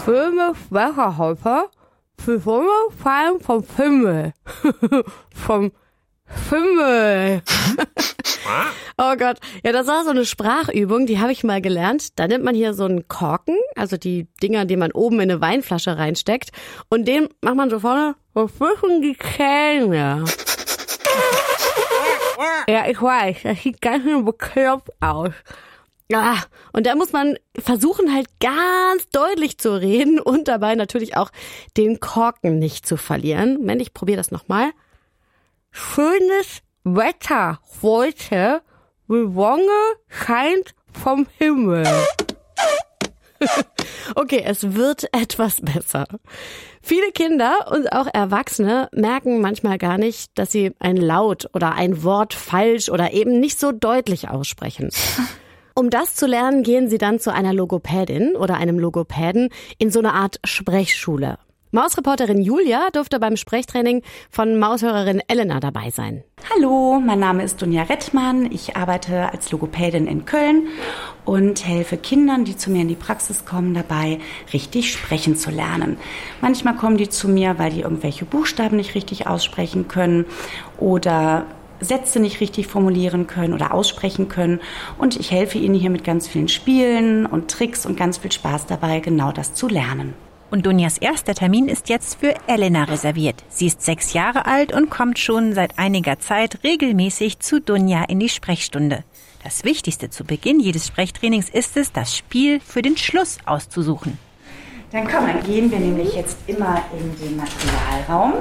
Filme schwacher Häufer für Sonne fallen vom Himmel. Vom Himmel. Oh Gott. Ja, das war so eine Sprachübung, die habe ich mal gelernt. Da nimmt man hier so einen Korken, also die Dinger, die man oben in eine Weinflasche reinsteckt. Und den macht man so vorne, wo zwischen die Zähne. Ja, ich weiß, das sieht ganz schön bekloppt aus. Ja, und da muss man versuchen, halt ganz deutlich zu reden und dabei natürlich auch den Korken nicht zu verlieren. Moment, ich probiere das nochmal. Schönes Wetter heute, die Sonne scheint vom Himmel. Okay, es wird etwas besser. Viele Kinder und auch Erwachsene merken manchmal gar nicht, dass sie ein Laut oder ein Wort falsch oder eben nicht so deutlich aussprechen. Um das zu lernen, gehen sie dann zu einer Logopädin oder einem Logopäden in so eine Art Sprechschule. Mausreporterin Julia durfte beim Sprechtraining von Maushörerin Elena dabei sein. Hallo, mein Name ist Dunja Rettmann. Ich arbeite als Logopädin in Köln und helfe Kindern, die zu mir in die Praxis kommen, dabei, richtig sprechen zu lernen. Manchmal kommen die zu mir, weil die irgendwelche Buchstaben nicht richtig aussprechen können oder Sätze nicht richtig formulieren können oder aussprechen können. Und ich helfe ihnen hier mit ganz vielen Spielen und Tricks und ganz viel Spaß dabei, genau das zu lernen. Und Dunjas erster Termin ist jetzt für Elena reserviert. Sie ist 6 Jahre alt und kommt schon seit einiger Zeit regelmäßig zu Dunja in die Sprechstunde. Das Wichtigste zu Beginn jedes Sprechtrainings ist es, das Spiel für den Schluss auszusuchen. Dann gehen wir nämlich jetzt immer in den Materialraum.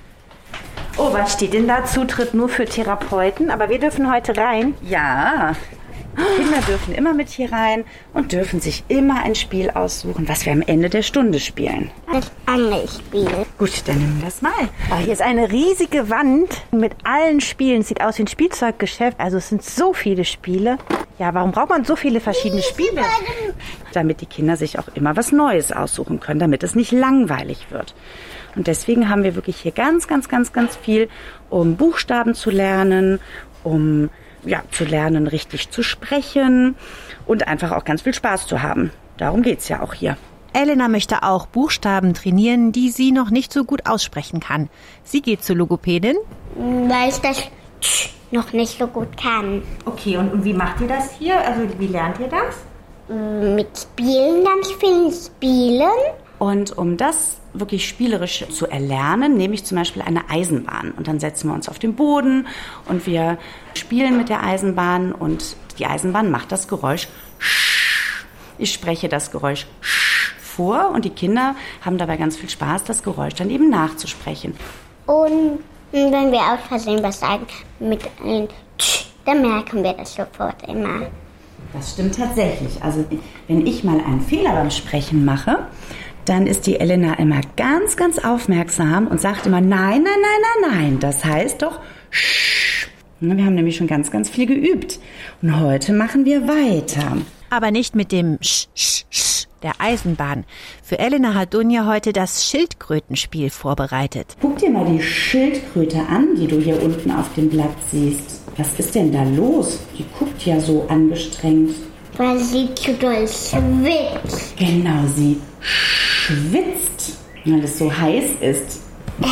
Oh, was steht denn da? Zutritt nur für Therapeuten, aber wir dürfen heute rein. Ja, Kinder dürfen immer mit hier rein und dürfen sich immer ein Spiel aussuchen, was wir am Ende der Stunde spielen. Das Angelspiel. Gut, dann nehmen wir das mal. Oh, hier ist eine riesige Wand mit allen Spielen. Sieht aus wie ein Spielzeuggeschäft. Also es sind so viele Spiele. Ja, warum braucht man so viele verschiedene Spiele? Damit die Kinder sich auch immer was Neues aussuchen können, damit es nicht langweilig wird. Und deswegen haben wir wirklich hier ganz viel, um Buchstaben zu lernen, um zu lernen, richtig zu sprechen und einfach auch ganz viel Spaß zu haben. Darum geht's ja auch hier. Elena möchte auch Buchstaben trainieren, die sie noch nicht so gut aussprechen kann. Sie geht zur Logopädin, weil ich das noch nicht so gut kann. Okay, und wie macht ihr das hier? Also wie lernt ihr das? Mit Spielen, ganz vielen Spielen. Und um das wirklich spielerisch zu erlernen, nehme ich zum Beispiel eine Eisenbahn. Und dann setzen wir uns auf den Boden und wir spielen mit der Eisenbahn und die Eisenbahn macht das Geräusch Sch. Ich spreche das Geräusch Sch vor und die Kinder haben dabei ganz viel Spaß, das Geräusch dann eben nachzusprechen. Und wenn wir aus Versehen was sagen mit einem Tsch, dann merken wir das sofort immer. Das stimmt tatsächlich. Also wenn ich mal einen Fehler beim Sprechen mache, dann ist die Elena immer ganz aufmerksam und sagt immer nein, das heißt doch Sch. Wir haben nämlich schon ganz viel geübt. Und heute machen wir weiter. aber nicht mit dem Sch, Sch, Sch der Eisenbahn. Für Elena hat Dunja heute das Schildkrötenspiel vorbereitet. Guck dir mal die Schildkröte an, die du hier unten auf dem Blatt siehst. Was ist denn da los? Die guckt ja so angestrengt. Weil sie zu doll schwitzt. Genau, sie schwitzt, weil es so heiß ist.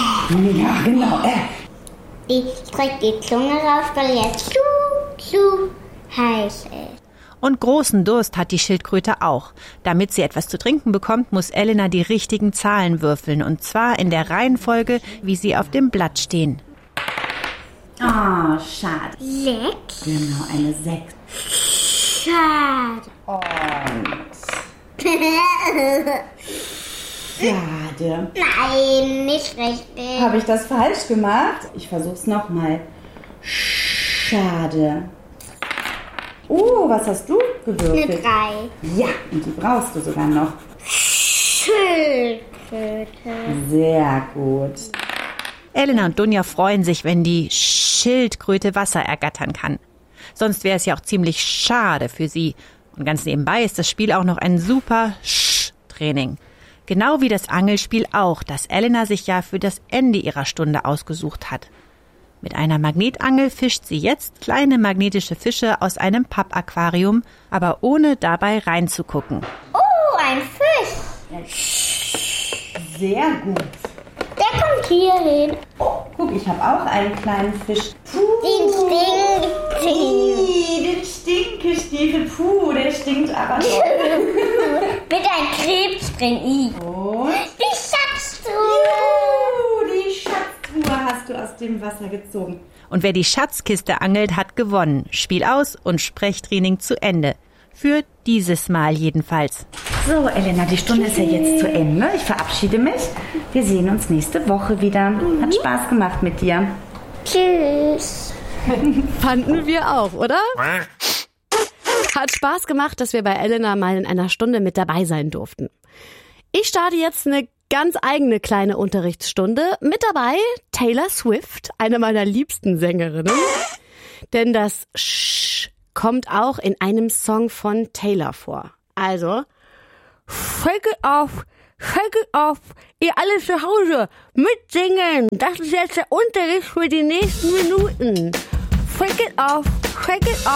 Ja, genau. Ich strecke die Zunge raus, weil jetzt zu heiß ist. Und großen Durst hat die Schildkröte auch. Damit sie etwas zu trinken bekommt, muss Elena die richtigen Zahlen würfeln. Und zwar in der Reihenfolge, wie sie auf dem Blatt stehen. Oh, schade. 6. Genau, eine 6. Schade. Schade. Nein, nicht richtig. Habe ich das falsch gemacht? Ich versuch's nochmal. Schade. Oh, was hast du gewürfelt? Eine 3. Ja, und die brauchst du sogar noch. Schildkröte. Sehr gut. Elena und Dunja freuen sich, wenn die Schildkröte Wasser ergattern kann. Sonst wäre es ja auch ziemlich schade für sie. Und ganz nebenbei ist das Spiel auch noch ein super Sch-Training. Genau wie das Angelspiel auch, das Elena sich ja für das Ende ihrer Stunde ausgesucht hat. Mit einer Magnetangel fischt sie jetzt kleine magnetische Fische aus einem Pappaquarium, aber ohne dabei reinzugucken. Oh, ein Fisch. Sehr gut. Der kommt hier hin. Oh, guck, ich habe auch einen kleinen Fisch. Den Stinkstiefel. Den Stinkestiefel. Puh, der stinkt aber so. Mit einem Krebs drin. Und Die Schatztruhe. die Schatztruhe hast du aus dem Wasser gezogen. Und wer die Schatzkiste angelt, hat gewonnen. Spiel aus und Sprechtraining zu Ende. Für dieses Mal jedenfalls. So, Elena, die Stunde ist ja jetzt zu Ende. Ich verabschiede mich. Wir sehen uns nächste Woche wieder. Hat Spaß gemacht mit dir. Tschüss. Fanden wir auch, oder? Hat Spaß gemacht, dass wir bei Elena mal in einer Stunde mit dabei sein durften. Ich starte jetzt eine ganz eigene kleine Unterrichtsstunde. Mit dabei Taylor Swift, eine meiner liebsten Sängerinnen. Denn das Sch kommt auch in einem Song von Taylor vor. Also, shake it off, ihr alle zu Hause, mitsingen. Das ist jetzt der Unterricht für die nächsten Minuten. Shake it off,